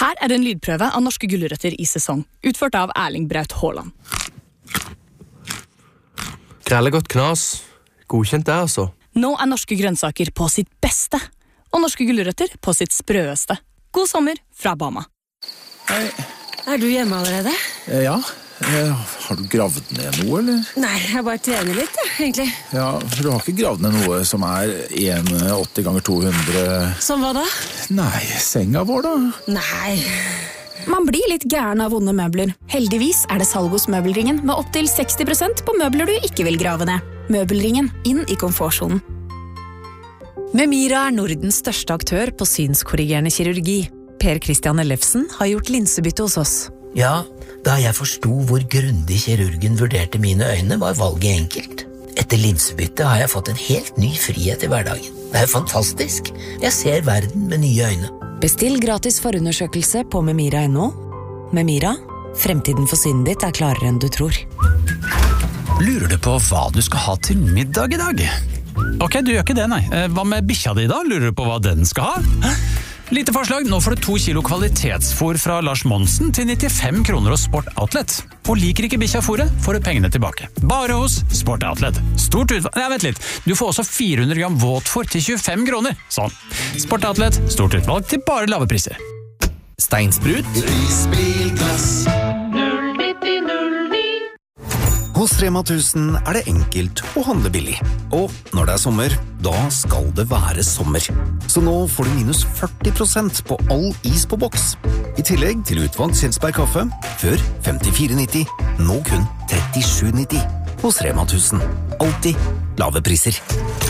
Her en lydprøve av norske gulrøtter i sesong, utført av Erling Braut Haaland. Grellegodt knas. Godkjent det, altså. Nå norske grønnsaker på sitt beste, og norske gulrøtter på sitt sprøeste. God sommer fra Bama. Hei. Du hjemme allerede? Ja. Har du gravd ned noe, eller? Nei, jeg bare trener litt, egentlig. Ja, for du har ikke gravd ned noe som 1,80 ganger 200... Som hva da? Nei, senga vår da. Nei. Man blir litt gæren av vonde møbler. Heldigvis det salg hos Møbelringen med opp til 60% på møbler du ikke vil grave ned. Møbelringen, inn i komfortsonen. Memira Nordens største aktør på synskorrigerende kirurgi. Per Christian Ellefsen har gjort linsebytte hos oss. Ja, da jeg forstod hvor grundig kirurgen vurderte mine øyne, var valget enkelt. Etter linsebytte har jeg fått en helt ny frihet i hverdagen. Det fantastisk. Jeg ser verden med nye øyne. Bestill gratis forundersøkelse på memira.no. Memira, fremtiden for synet ditt klarere enn du tror. Lurer du på hva du skal ha til middag i dag? Ok, du gjør ikke det, nei. Hva med bikkja di da? Lurer du på hva den skal ha? Lite forslag, nå får du 2 kilo kvalitetsfôr fra Lars Monsen til 95 kroner hos Sport Outlet. Og liker ikke bikkja-fôret, får du pengene tilbake. Bare hos Sport Outlet. Stort utvalg... Nei, vent litt. Du får også 400 gram våtfôr til 25 kroner. Sånn. Sport Outlet, stort utvalg til bare lave priser. Steinsprut. Prisbilglass. Hos Rema 1000 det enkelt å handle billig. Og når det sommer, da skal det være sommer. Så nå får du minus 40% på all is på boks. I tillegg til utvalgt Kjelsberg kaffe, før 54,90, nå kun 37,90. Hos Rema 1000. Alltid lave priser.